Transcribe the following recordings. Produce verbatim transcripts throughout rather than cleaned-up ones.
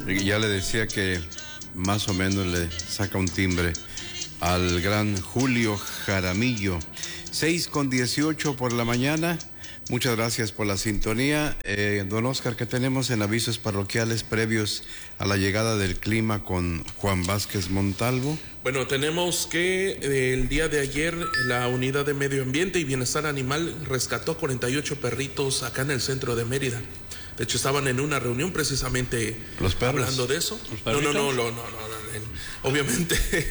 Ya le decía que más o menos le saca un timbre al gran Julio Jaramillo. seis con dieciocho por la mañana. Muchas gracias por la sintonía. Eh, don Oscar, ¿qué tenemos en avisos parroquiales previos a la llegada del clima con Juan Vázquez Montalvo? Bueno, tenemos que eh, el día de ayer la Unidad de Medio Ambiente y Bienestar Animal rescató cuarenta y ocho perritos acá en el centro de Mérida. De hecho, estaban en una reunión precisamente ¿Los perros? Hablando de eso. No, no, no, no, no, no, no. Obviamente,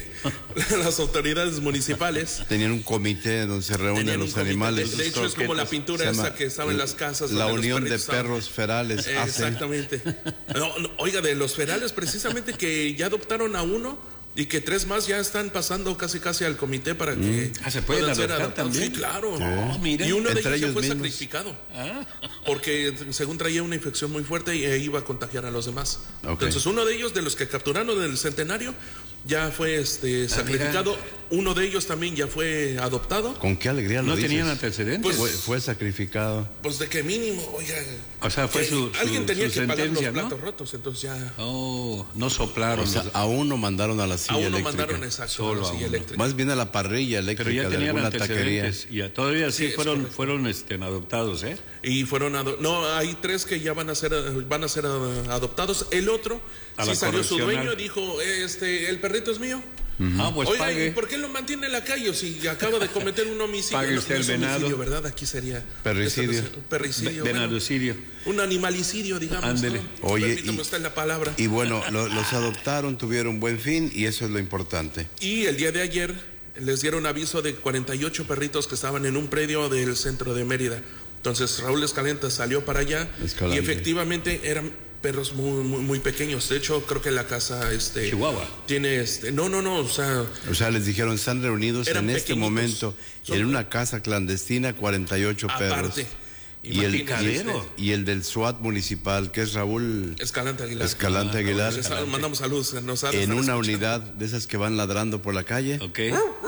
las autoridades municipales tenían un comité donde se reúnen los animales. De, de hecho, es como la pintura esa que estaba en las casas. La Unión de Perros Ferales. Eh, exactamente. No, no, oiga, de los ferales, precisamente que ya adoptaron a uno. Y que tres más ya están pasando casi casi al comité para que mm. ah, ¿se pueden ser adoptados también? Sí, claro. Sí. Oh, y uno de ellos ya fue mismos. sacrificado. ¿Ah? Porque según traía una infección muy fuerte y e iba a contagiar a los demás. Okay. Entonces uno de ellos, de los que capturaron del centenario, ya fue este sacrificado. Ah, uno de ellos también ya fue adoptado. ¿Con qué alegría lo ¿No dices? tenían antecedentes? Pues, fue, fue sacrificado. Pues de que mínimo, oiga. O sea, fue su, su alguien tenía su que pagar los platos ¿no? rotos, entonces ya. Oh, no soplaron. O sea, los... a uno mandaron a la silla a uno eléctrica. mandaron exacto, Solo a la silla eléctrica. Más bien a la parrilla eléctrica. Pero ya de tenían alguna taquería. Y a, todavía sí, sí fueron, fueron este, adoptados, ¿eh? Y fueron ado- no, hay tres que ya van a ser van a ser adoptados. El otro A sí la salió su correccional. dueño, dijo, este, el perrito es mío. Uh-huh. Ah, pues Oiga, pague. ¿y por qué lo mantiene en la calle? O si acaba de cometer un homicidio. Pague No, usted no el es venado. homicidio, ¿verdad? Aquí sería Perricidio. Esto, perricidio. Ve- bueno, venadicidio. un animalicidio, digamos. Ándele. ¿no? Oye, Permítame y- usted la palabra. Y bueno, lo, los adoptaron, tuvieron buen fin y eso es lo importante. Y el día de ayer les dieron aviso de cuarenta y ocho perritos que estaban en un predio del centro de Mérida. Entonces Raúl Escalenta salió para allá Escalante. y efectivamente eran perros muy, muy muy pequeños. De hecho, creo que la casa este Chihuahua. tiene este no, no, no, o sea, O sea, les dijeron, están reunidos Eran en este pequeñitos. momento Son- en una casa clandestina, cuarenta y ocho perros. aparte. Y el, imagínese Cadero. usted, y el del SWAT municipal, que es Raúl Escalante Aguilar. Escalante Aguilar, Les mandamos saludos. Nos ha de en estar una escuchando. unidad de esas que van ladrando por la calle, Ok.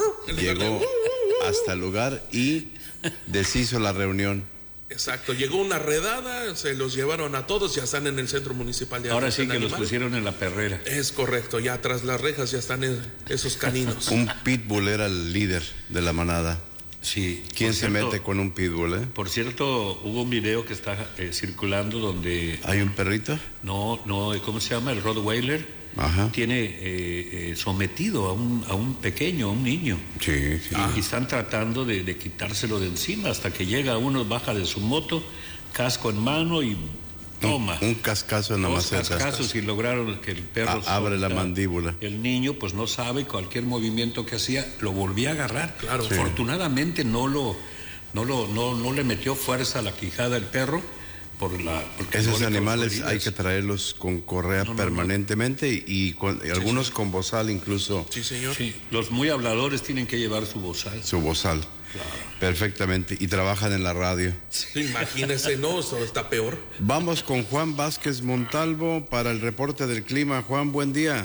llegó hasta el lugar y deshizo la reunión. Exacto, llegó una redada, se los llevaron a todos, ya están en el centro municipal de Ahora sí Atención que los Animal. pusieron en la perrera. Es correcto, ya tras las rejas ya están en- esos caninos. Un pitbull era el líder de la manada. Sí. ¿Quién Por se cierto- mete con un pitbull, eh? Por cierto, hubo un video que está eh, circulando donde ¿Hay un perrito? no, no, ¿cómo se llama? El Rottweiler Ajá. tiene eh, eh, sometido a un, a un pequeño, a un niño. Sí, sí. Y están tratando de, de quitárselo de encima hasta que llega uno, baja de su moto, casco en mano y toma. Un, un cascazo en la Dos maceta. cascazos y lograron que el perro A- abre la soltara. mandíbula. El niño pues no sabe, cualquier movimiento que hacía lo volvía a agarrar. Claro. Sí. Afortunadamente no lo no lo no, no le metió fuerza a la quijada el perro por la porque Esos no le causó animales heridas. hay que traerlos con correa No, no, permanentemente y, y con, y algunos con bozal, incluso Sí, señor. Sí, los muy habladores tienen que llevar su bozal. su bozal. Perfectamente. Y trabajan en la radio. Imagínese, no, eso está peor. Vamos con Juan Vázquez Montalvo para el reporte del clima. Juan, buen día.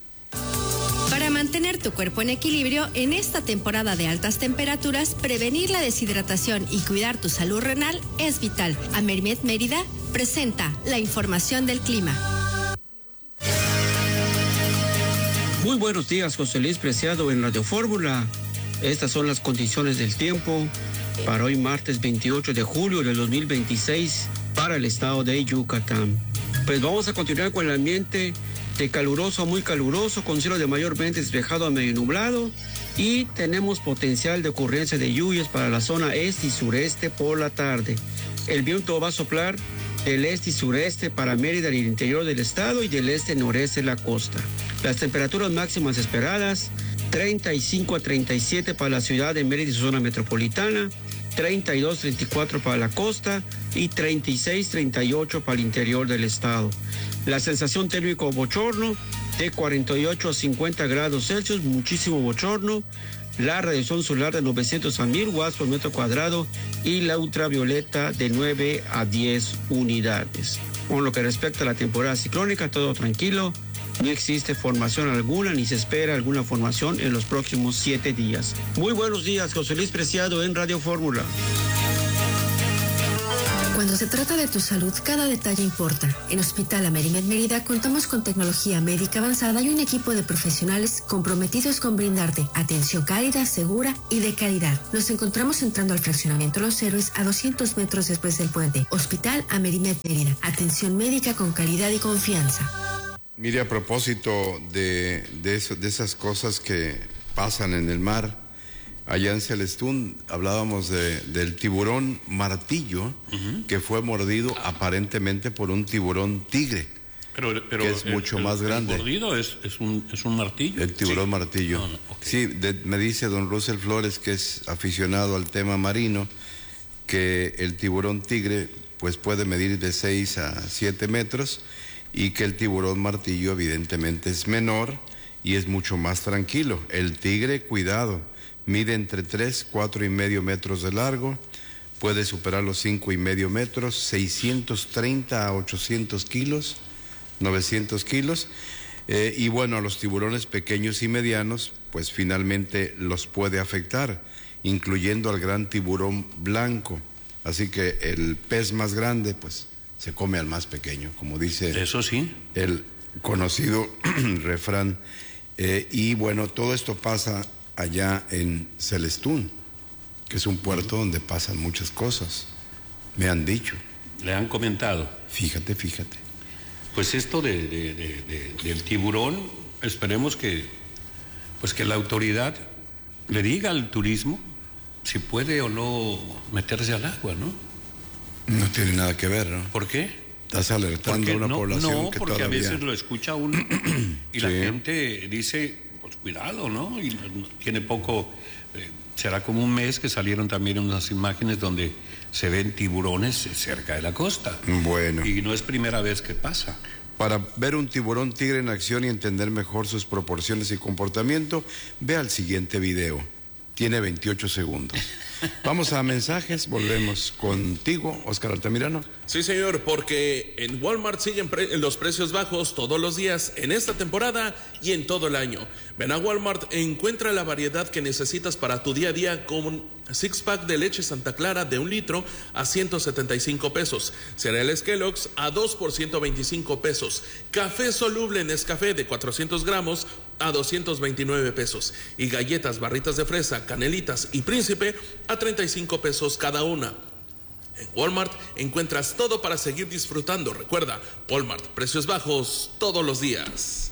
Para mantener tu cuerpo en equilibrio en esta temporada de altas temperaturas, prevenir la deshidratación y cuidar tu salud renal es vital. Amermet Mérida presenta la información del clima. Muy buenos días, José Luis Preciado en Radio Fórmula. Estas son las condiciones del tiempo para hoy martes veintiocho de julio del dos mil veintiséis para el estado de Yucatán. Pues vamos a continuar con el ambiente de caluroso a muy caluroso, con cielo de mayormente despejado a medio nublado, y tenemos potencial de ocurrencia de lluvias para la zona este y sureste por la tarde. El viento va a soplar del este y sureste para Mérida y el interior del estado y del este-noreste de la costa. Las temperaturas máximas esperadas, treinta y cinco a treinta y siete para la ciudad de Mérida y su zona metropolitana, treinta y dos a treinta y cuatro para la costa y treinta y seis a treinta y ocho para el interior del estado. La sensación térmica bochorno de cuarenta y ocho a cincuenta grados Celsius, muchísimo bochorno. La radiación solar de novecientos a mil watts por metro cuadrado y la ultravioleta de nueve a diez unidades. Con lo que respecta a la temporada ciclónica, todo tranquilo. No existe formación alguna ni se espera alguna formación en los próximos siete días. Muy buenos días, José Luis Preciado en Radio Fórmula. Cuando se trata de tu salud, cada detalle importa. En Hospital Amerimed Mérida contamos con tecnología médica avanzada y un equipo de profesionales comprometidos con brindarte atención cálida, segura y de calidad. Nos encontramos entrando al fraccionamiento Los Héroes a doscientos metros después del puente. Hospital Amerimed Mérida. Atención médica con calidad y confianza. Mire, a propósito de, de, eso, de esas cosas que pasan en el mar, allá en Celestún hablábamos de, del tiburón martillo, uh-huh, que fue mordido aparentemente por un tiburón tigre, pero, pero que es el, mucho el, más el grande. ¿El mordido es, es, un, es un martillo? El tiburón, sí, martillo. No, no, okay. Sí, de, me dice don Russell Flores, que es aficionado al tema marino, que el tiburón tigre pues puede medir de seis a siete metros y que el tiburón martillo evidentemente es menor y es mucho más tranquilo. El tigre, cuidado, mide entre tres, cuatro y medio metros de largo, puede superar los cinco y medio metros, seiscientos treinta a ochocientos kilos, novecientos kilos, eh, y bueno, a los tiburones pequeños y medianos, pues finalmente los puede afectar, incluyendo al gran tiburón blanco. Así que el pez más grande, pues, se come al más pequeño, como dice eso sí, el conocido refrán. Eh, y bueno, todo esto pasa allá en Celestún, que es un puerto donde pasan muchas cosas, me han dicho. Le han comentado. Fíjate, fíjate. Pues esto de, de, de, de, del tiburón, esperemos que, pues que la autoridad le diga al turismo si puede o no meterse al agua, ¿no? No tiene nada que ver, ¿no? ¿Por qué? Estás alertando a una no, población no, que porque todavía... a veces lo escucha uno y sí, la gente dice, pues cuidado, ¿no? Y tiene poco, eh, será como un mes que salieron también unas imágenes donde se ven tiburones cerca de la costa. Bueno. Y no es primera vez que pasa. Para ver un tiburón tigre en acción y entender mejor sus proporciones y comportamiento, ve al siguiente video. Tiene veintiocho segundos. Vamos a mensajes, volvemos contigo, Óscar Altamirano. Sí, señor, porque en Walmart siguen pre- los precios bajos todos los días en esta temporada y en todo el año. Ven a Walmart e encuentra la variedad que necesitas para tu día a día con six pack de leche Santa Clara de un litro a ciento setenta y cinco pesos, cereales Kellogg's a dos por ciento veinticinco pesos, café soluble Nescafé de cuatrocientos gramos a doscientos veintinueve pesos y galletas, barritas de fresa, canelitas y príncipe a treinta y cinco pesos cada una. En Walmart encuentras todo para seguir disfrutando. Recuerda, Walmart, precios bajos todos los días.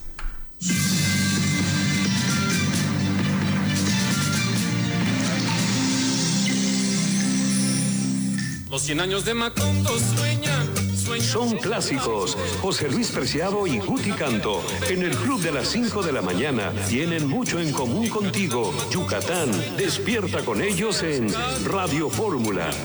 Los cien años de Macondo sueñan, sueñan. Son clásicos. José Luis Preciado y Guti Canto. En el Club de las cinco de la mañana tienen mucho en común contigo. Yucatán, despierta con ellos en Radio Fórmula.